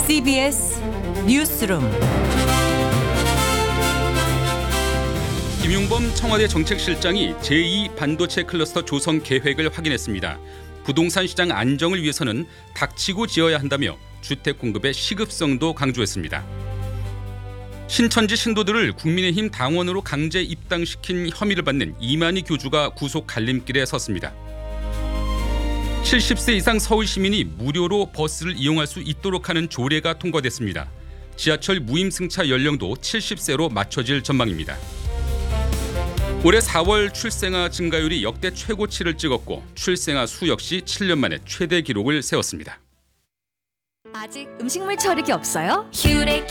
CBS 뉴스룸. 김용범 청와대 정책실장이 제2반도체 클러스터 조성 계획을 확인했습니다. 부동산 시장 안정을 위해서는 닥치고 지어야 한다며 주택 공급의 시급성도 강조했습니다. 신천지 신도들을 국민의힘 당원으로 강제 입당시킨 혐의를 받는 이만희 교주가 구속 갈림길에 섰습니다. 70세 이상 서울 시민이 무료로 버스를 이용할 수 있도록 하는 조례가 통과됐습니다. 지하철 무임승차 연령도 70세로 맞춰질 전망입니다. 올해 4월 출생아 증가율이 역대 최고치를 찍었고 출생아 수 역시 7년 만에 최대 기록을 세웠습니다. 아직 음식물 처리기 없어요?